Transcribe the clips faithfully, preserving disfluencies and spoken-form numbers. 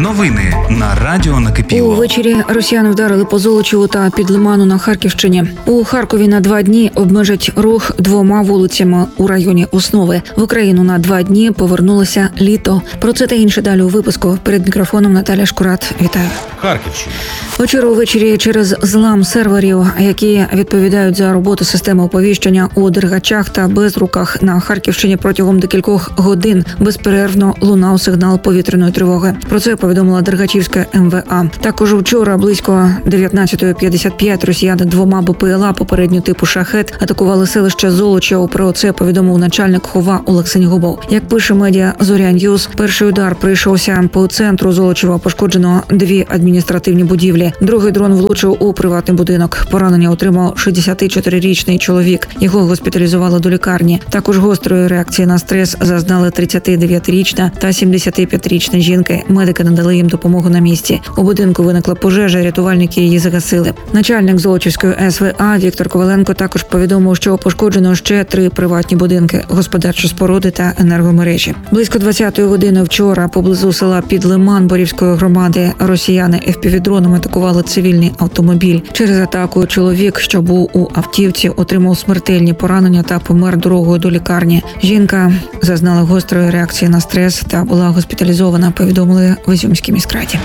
Новини на радіо Накипіло. Увечері росіяни вдарили по Золочеву та під Лиману на Харківщині. У Харкові на два дні обмежать рух двома вулицями у районі Основи. В Україну на два дні повернулося літо. Про це та інше далі у випуску. Перед мікрофоном Наталя Шкурат. Вітаю. Харківщина. Вчора увечері через злам серверів, які відповідають за роботу системи оповіщення у Дергачах та Безруках на Харківщині протягом декількох годин безперервно лунав сигнал повітряної тривоги. Про це повідомила Дергачівська ем ве а. Також вчора близько дев'ятнадцята п'ятдесят п'ять росіяни двома бе пе ел а попереднього типу «Шахет» атакували селище Золочів. Про це повідомив начальник ХОВА Олег Синігубов. Як пише медіа «Зоря Ньюс», перший удар прийшовся по центру Золочева. Пошкоджено дві адміністративні будівлі. Другий дрон влучив у приватний будинок. Поранення отримав шістдесятичотирирічний чоловік. Його госпіталізували до лікарні. Також гострої реакції на стрес зазнали тридцятидев'ятирічна та сімдесятип'ятирічна жінки. Медики надали їм допомогу на місці. У будинку виникла пожежа, рятувальники її загасили. Начальник Золочівської ес ве а Віктор Коваленко також повідомив, що пошкоджено ще три приватні будинки, господарчі споруди та енергомережі. Близько двадцятої години вчора поблизу села Під Лиман Борівської громади росіяни еф пі ві-дроном атакували цивільний автомобіль. Через атаку чоловік, що був у автівці, отримав смертельні поранення та помер дорогою до лікарні. Жінка зазнала гострої реакції на стрес та була госпіталізована, повідомили в Ізюмській міськраді.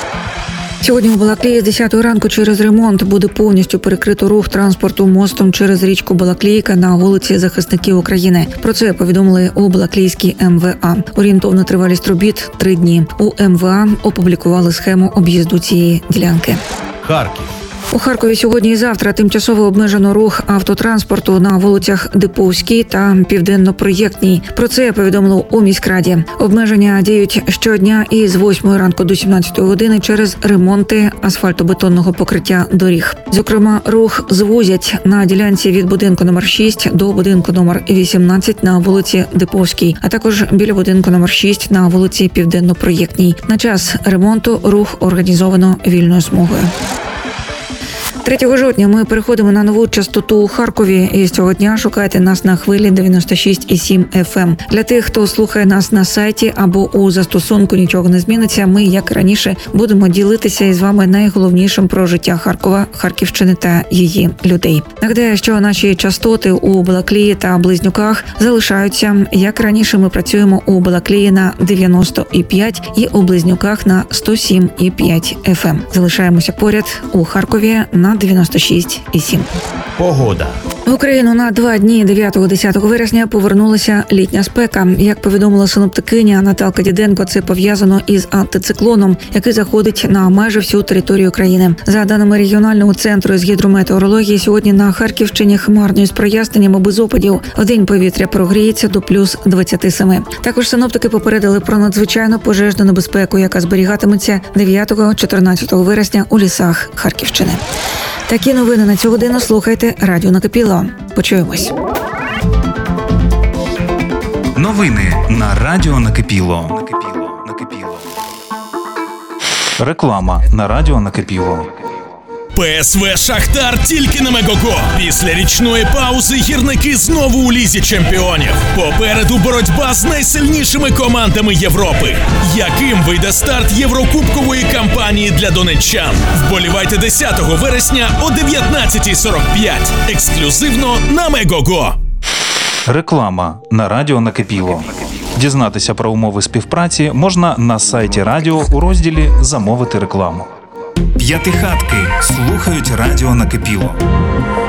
Сьогодні у Балаклії з десятої ранку через ремонт буде повністю перекрито рух транспорту мостом через річку Балаклійка на вулиці Захисників України. Про це повідомили у Балаклійській ем ве а. Орієнтовна тривалість робіт – три дні. У ем ве а опублікували схему об'їзду цієї ділянки. Харків. У Харкові сьогодні і завтра тимчасово обмежено рух автотранспорту на вулицях Диповській та Південно-Проєктній. Про це повідомили у міськраді. Обмеження діють щодня із восьмої ранку до сімнадцятої години через ремонти асфальтобетонного покриття доріг. Зокрема, рух звузять на ділянці від будинку номер шість до будинку номер вісімнадцять на вулиці Диповській, а також біля будинку номер шість на вулиці Південно-Проєктній. На час ремонту рух організовано вільною смугою. третього жовтня ми переходимо на нову частоту у Харкові, і з цього дня шукайте нас на хвилі дев'яносто шість і сім еф ем. Для тих, хто слухає нас на сайті або у застосунку «Нічого не зміниться», ми, як раніше, будемо ділитися із вами найголовнішим про життя Харкова, Харківщини та її людей. Нагадаю, що наші частоти у Балаклії та Близнюках залишаються. Як раніше, ми працюємо у Балаклії на дев'яносто і п'ять і у Близнюках на сто сім і п'ять еф ем. Залишаємося поряд у Харкові на дев'яносто шість і сім. Погода. В Україну на два дні дев'ятого-десятого вересня повернулася літня спека. Як повідомила синоптикиня Наталка Діденко, це пов'язано із антициклоном, який заходить на майже всю територію країни. За даними регіонального центру з гідрометеорології, сьогодні на Харківщині хмарно із проясненнями без опадів. Вдень повітря прогріється до плюс двадцяти семи. Також синоптики попередили про надзвичайну пожежну небезпеку, яка зберігатиметься дев'ятого-чотирнадцятого вересня у лісах Харківщини. Такі новини на цю годину слухайте Радіо Накипіло. Почуємось. Новини на радіо Накипіло. Накипіло. Накипіло. Реклама на радіо Накипіло. пе ес ве «Шахтар» тільки на Мегого. Після річної паузи гірники знову у Лізі чемпіонів. Попереду боротьба з найсильнішими командами Європи. Яким вийде старт єврокубкової кампанії для донеччан? Вболівайте десятого вересня о дев'ятнадцята сорок п'ять. Ексклюзивно на Мегого. Реклама на радіо Накипіло. Дізнатися про умови співпраці можна на сайті радіо у розділі «Замовити рекламу». П'ятихатки слухають радіо Накипіло.